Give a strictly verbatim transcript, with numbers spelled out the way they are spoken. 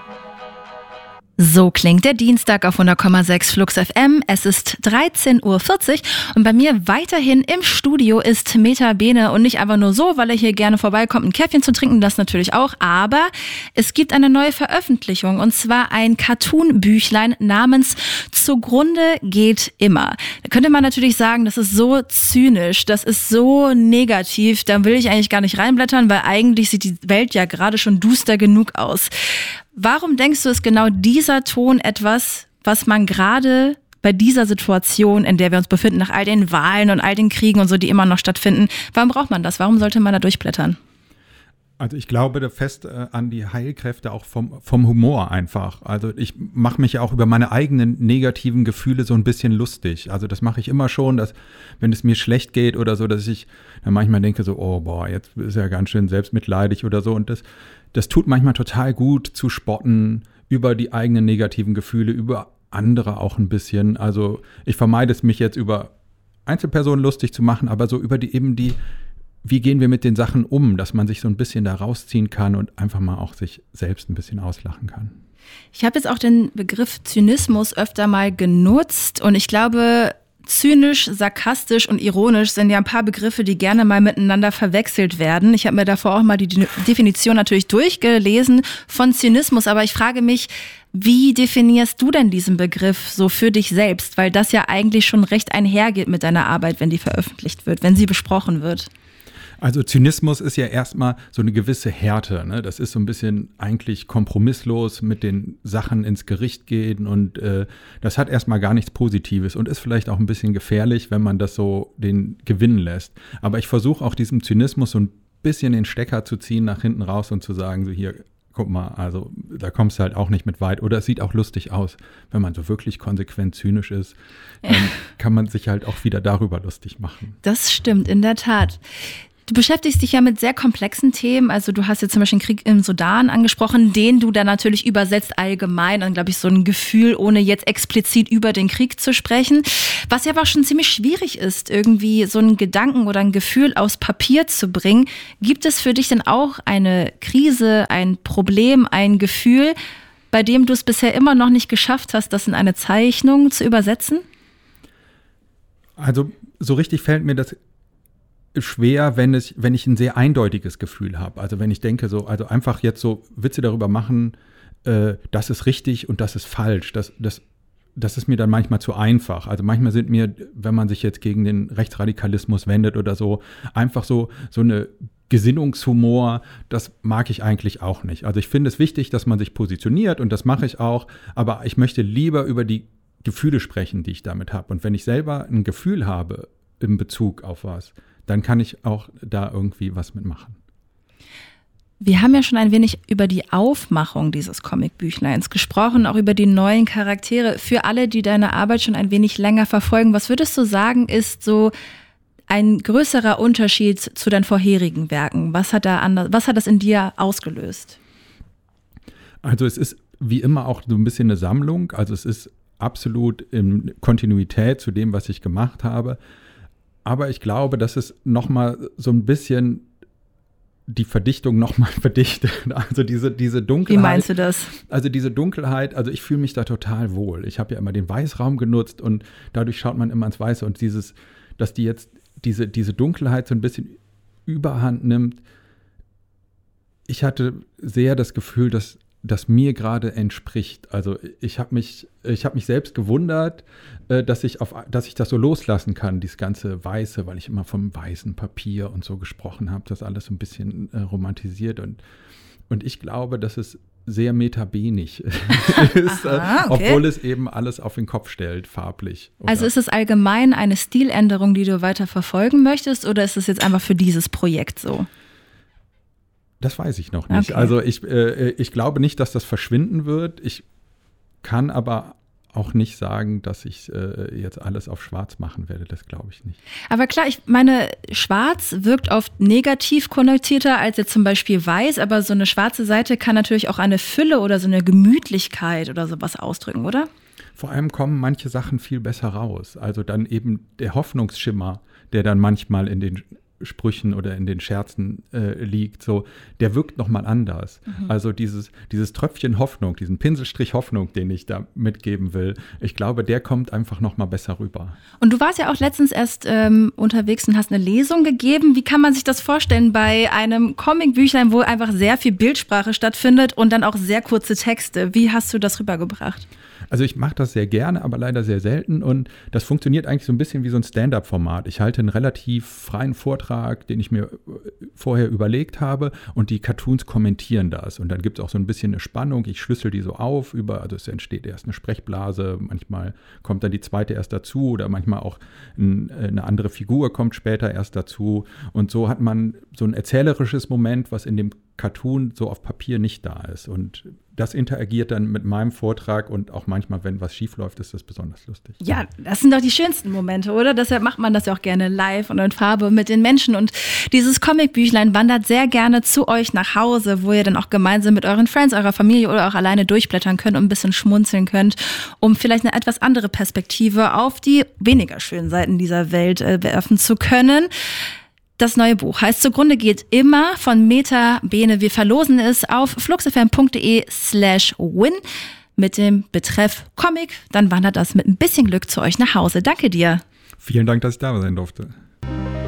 So klingt der Dienstag auf hundert Komma sechs Flux F M. Es ist dreizehn Uhr vierzig und bei mir weiterhin im Studio ist Meta Bene und nicht einfach nur so, weil er hier gerne vorbeikommt, ein Käffchen zu trinken, das natürlich auch, aber es gibt eine neue Veröffentlichung und zwar ein Cartoon-Büchlein namens Zugrunde geht immer. Da könnte man natürlich sagen, das ist so zynisch, das ist so negativ, da will ich eigentlich gar nicht reinblättern, weil eigentlich sieht die Welt ja gerade schon duster genug aus. Warum denkst du, ist genau dieser Ton etwas, was man gerade bei dieser Situation, in der wir uns befinden, nach all den Wahlen und all den Kriegen und so, die immer noch stattfinden, warum braucht man das? Warum sollte man da durchblättern? Also ich glaube da fest äh, an die Heilkräfte auch vom, vom Humor einfach. Also ich mache mich ja auch über meine eigenen negativen Gefühle so ein bisschen lustig. Also das mache ich immer schon, dass wenn es mir schlecht geht oder so, dass ich dann manchmal denke so, oh boah, jetzt ist ja ganz schön selbstmitleidig oder so. Und das, das tut manchmal total gut zu spotten über die eigenen negativen Gefühle, über andere auch ein bisschen. Also ich vermeide es, mich jetzt über Einzelpersonen lustig zu machen, aber so über die eben die wie gehen wir mit den Sachen um, dass man sich so ein bisschen da rausziehen kann und einfach mal auch sich selbst ein bisschen auslachen kann. Ich habe jetzt auch den Begriff Zynismus öfter mal genutzt und ich glaube, zynisch, sarkastisch und ironisch sind ja ein paar Begriffe, die gerne mal miteinander verwechselt werden. Ich habe mir davor auch mal die Definition natürlich durchgelesen von Zynismus, aber ich frage mich, wie definierst du denn diesen Begriff so für dich selbst? Weil das ja eigentlich schon recht einhergeht mit deiner Arbeit, wenn die veröffentlicht wird, wenn sie besprochen wird. Also Zynismus ist ja erstmal so eine gewisse Härte, ne? Das ist so ein bisschen eigentlich kompromisslos mit den Sachen ins Gericht gehen und äh, das hat erstmal gar nichts Positives und ist vielleicht auch ein bisschen gefährlich, wenn man das so den gewinnen lässt. Aber ich versuche auch diesem Zynismus so ein bisschen den Stecker zu ziehen nach hinten raus und zu sagen, so hier, guck mal, also da kommst du halt auch nicht mit weit. Oder es sieht auch lustig aus, wenn man so wirklich konsequent zynisch ist, dann kann man sich halt auch wieder darüber lustig machen. Das stimmt, in der Tat. Du beschäftigst dich ja mit sehr komplexen Themen. Also du hast jetzt zum Beispiel den Krieg im Sudan angesprochen, den du dann natürlich übersetzt allgemein und, glaube ich, so ein Gefühl, ohne jetzt explizit über den Krieg zu sprechen. Was ja aber auch schon ziemlich schwierig ist, irgendwie so einen Gedanken oder ein Gefühl aufs Papier zu bringen. Gibt es für dich denn auch eine Krise, ein Problem, ein Gefühl, bei dem du es bisher immer noch nicht geschafft hast, das in eine Zeichnung zu übersetzen? Also so richtig fällt mir das schwer, wenn es, wenn ich ein sehr eindeutiges Gefühl habe. Also wenn ich denke, so, also einfach jetzt so Witze darüber machen, äh, das ist richtig und das ist falsch. Das, das, das ist mir dann manchmal zu einfach. Also manchmal sind mir, wenn man sich jetzt gegen den Rechtsradikalismus wendet oder so, einfach so, so eine Gesinnungshumor, das mag ich eigentlich auch nicht. Also ich finde es wichtig, dass man sich positioniert und das mache ich auch, aber ich möchte lieber über die Gefühle sprechen, die ich damit habe. Und wenn ich selber ein Gefühl habe in Bezug auf was, dann kann ich auch da irgendwie was mitmachen. Wir haben ja schon ein wenig über die Aufmachung dieses Comicbüchleins gesprochen, auch über die neuen Charaktere. Für alle, die deine Arbeit schon ein wenig länger verfolgen, was würdest du sagen, ist so ein größerer Unterschied zu deinen vorherigen Werken? Was hat da anders, was hat das in dir ausgelöst? Also es ist wie immer auch so ein bisschen eine Sammlung. Also es ist absolut in Kontinuität zu dem, was ich gemacht habe. Aber ich glaube, dass es nochmal so ein bisschen die Verdichtung nochmal verdichtet. Also diese, diese Dunkelheit. Wie meinst du das? Also diese Dunkelheit, also ich fühle mich da total wohl. Ich habe ja immer den Weißraum genutzt und dadurch schaut man immer ans Weiße. Und dieses, dass die jetzt diese, diese Dunkelheit so ein bisschen Überhand nimmt. Ich hatte sehr das Gefühl, dass das mir gerade entspricht. Also ich habe mich, ich habe mich selbst gewundert, äh, dass ich auf, dass ich das so loslassen kann, dieses ganze Weiße, weil ich immer vom weißen Papier und so gesprochen habe, das alles so ein bisschen äh, romantisiert und und ich glaube, dass es sehr metabenig ist, Aha, okay. Obwohl es eben alles auf den Kopf stellt, farblich. Oder? Also ist es allgemein eine Stiländerung, die du weiter verfolgen möchtest, oder ist es jetzt einfach für dieses Projekt so? Das weiß ich noch nicht. Okay. Also ich, äh, ich glaube nicht, dass das verschwinden wird. Ich kann aber auch nicht sagen, dass ich äh, jetzt alles auf schwarz machen werde. Das glaube ich nicht. Aber klar, ich meine, schwarz wirkt oft negativ konnotierter als jetzt zum Beispiel weiß. Aber so eine schwarze Seite kann natürlich auch eine Fülle oder so eine Gemütlichkeit oder sowas ausdrücken, oder? Vor allem kommen manche Sachen viel besser raus. Also dann eben der Hoffnungsschimmer, der dann manchmal in den Sprüchen oder in den Scherzen äh, liegt, so, der wirkt nochmal anders. Mhm. Also dieses, dieses Tröpfchen Hoffnung, diesen Pinselstrich Hoffnung, den ich da mitgeben will, ich glaube, der kommt einfach nochmal besser rüber. Und du warst ja auch letztens erst ähm, unterwegs und hast eine Lesung gegeben. Wie kann man sich das vorstellen bei einem Comicbüchlein, wo einfach sehr viel Bildsprache stattfindet und dann auch sehr kurze Texte? Wie hast du das rübergebracht? Also ich mache das sehr gerne, aber leider sehr selten und das funktioniert eigentlich so ein bisschen wie so ein Stand-up-Format. Ich halte einen relativ freien Vortrag, den ich mir vorher überlegt habe und die Cartoons kommentieren das und dann gibt es auch so ein bisschen eine Spannung. Ich schlüssel die so auf über, also es entsteht erst eine Sprechblase, manchmal kommt dann die zweite erst dazu oder manchmal auch ein, eine andere Figur kommt später erst dazu und so hat man so ein erzählerisches Moment, was in dem Cartoon so auf Papier nicht da ist und das interagiert dann mit meinem Vortrag und auch manchmal, wenn was schief läuft, ist das besonders lustig. Ja, das sind doch die schönsten Momente, oder? Deshalb macht man das ja auch gerne live und in Farbe mit den Menschen. Und dieses Comicbüchlein wandert sehr gerne zu euch nach Hause, wo ihr dann auch gemeinsam mit euren Friends, eurer Familie oder auch alleine durchblättern könnt und ein bisschen schmunzeln könnt, um vielleicht eine etwas andere Perspektive auf die weniger schönen Seiten dieser Welt äh, werfen zu können. Das neue Buch heißt Zugrunde geht immer von Meta Bene. Wir verlosen es auf fluxfm.de slash win mit dem Betreff Comic. Dann wandert das mit ein bisschen Glück zu euch nach Hause. Danke dir. Vielen Dank, dass ich da sein durfte.